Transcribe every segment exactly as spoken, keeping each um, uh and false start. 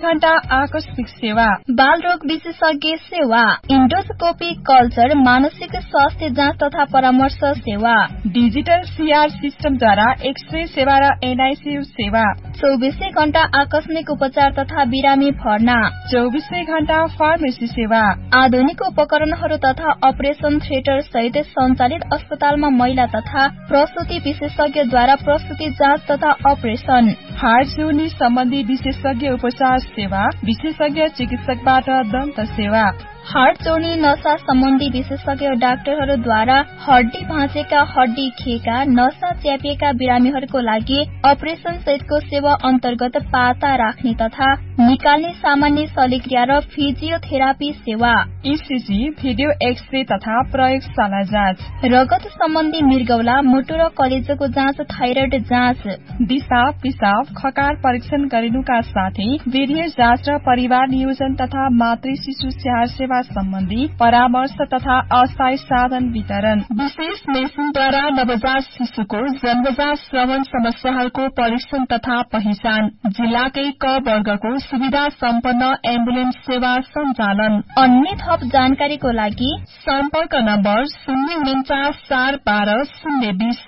घण्टा आकस्मिक सेवा, बाल रोग विशेषज्ञ सेवा, इन्डोस्कोपी कल्चर, मानसिक स्वास्थ्य जाँच तथा परामर्श सेवा, डिजिटल सीआर सिस्टमद्वारा एक्सरे सेवा र एनआईसीयू सेवा, चौबिसै घण्टा आकस्मिक उपचार तथा बिरामी भर्ना, चौबिसै घण्टा फार्मेसी सेवा, आधुनिक उपकरणहरू तथा अपरेशन थिएटर सहित सञ्चालित अस्पतालमा महिला तथा प्रसुति विशेषज्ञद्वारा प्रसुति जाँच तथा अपरेशन, हार्ट जोर्नी सम्बन्धी विशेषज्ञ उपचार सेवा, विशेषज्ञ चिकित्सकबाट दन्त सेवा, हार्ट जोर्नी नसा सम्बन्धी विशेषज्ञ डाक्टरहरूद्वारा हड्डी भाँचेका, हड्डी खिएका, नसा च्यापिएका बिरामीहरूको लागि अपरेशन सहितको सेवा अन्तर्गत पाता राख्ने तथा निकाल्ने सामान्य शल्यक्रिया र फिजियोथेरापी सेवा, ईसीजी, भिडियो एक्सरे तथा प्रयोगशाला जाँच, रगत सम्बन्धी मृगौला, मुटु र कलेजोको जाँच, थाइरोइड जाँच, दिशा पिसाब खकार परीक्षण गरिनुका साथै वीर्य जाँच र परिवार नियोजन तथा मातृ शिशु स्याहार सेवा सम्बन्धी परामर्श तथा अस्थायी साधन वितरण, विशेष मेसिनद्वारा नवजात शिशुको जन्मजात श्रवण समस्याहरूको परीक्षण तथा पहिचान, जिल्लाकै क वर्गको सुविधा सम्पन्न एम्बुलेन्स सेवा सञ्चालन। अन्य थप जानकारीको लागि सम्पर्क नम्बर शून्य उन्चास चार बाह्र शून्य बीस।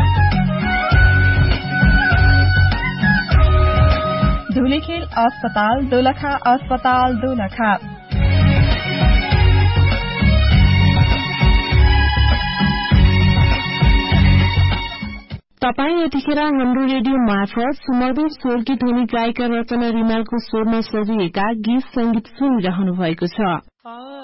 धुलीखेल अस्पताल, दोलखा अस्पताल, दोलखा। तपाई यतिखेर हाम्रो रेडियो मार्फत सुमधुर स्वर्गीय ध्वनि गायिका रचना रिमालको स्वरमा सजिएका गीत संगीत सुनिरहनु भएको छ।